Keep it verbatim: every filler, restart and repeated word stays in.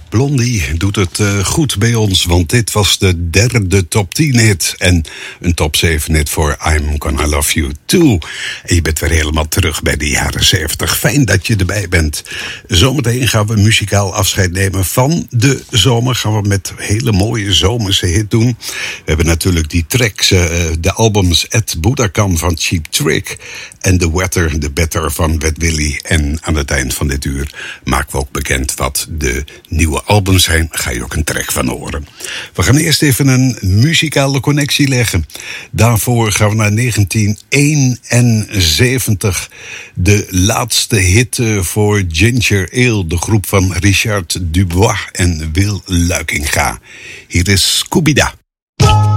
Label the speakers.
Speaker 1: Blondie doet het uh, goed bij ons, want dit was de derde top tien hit. En een top zeven hit voor I'm Gonna Love You Too. En je bent weer helemaal terug bij de jaren zeventig. Fijn dat je erbij bent. Zometeen gaan we muzikaal afscheid nemen van de zomer. Gaan we met hele mooie zomerse hit doen. We hebben natuurlijk die tracks, uh, de albums At Budokan van Cheap Trick. En The Wetter, The Better van Wet Willy. En aan het eind van dit uur maken we ook bekend wat de nieuwe albums zijn. Ga je ook een track van horen. We gaan eerst even een muzikale connectie leggen. Daarvoor gaan we naar negentien eenenzeventig. De laatste hit voor Ginger Ale. De groep van Richard Dubois en Wil Luikinga. Hier is Scooby-Da.